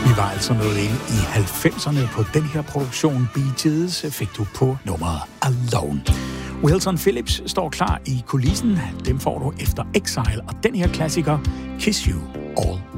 Vi var altså nået ind i 90'erne på den her produktion. Bee Gees fik du på nummeret Alone. Wilson Phillips står klar i kulissen. Dem får du efter Exile og den her klassiker Kiss You All